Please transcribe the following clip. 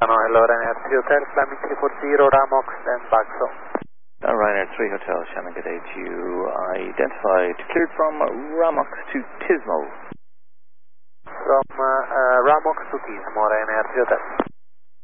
Hello, Ryanair 3 Hotel, Flaming 340, Ramox and Bagso. Ryanair 3 Hotel, Shannon, good day to you. Identified, cleared from Ramox to Tismo. From Ramox to Tismo, Ryanair 3 Hotel.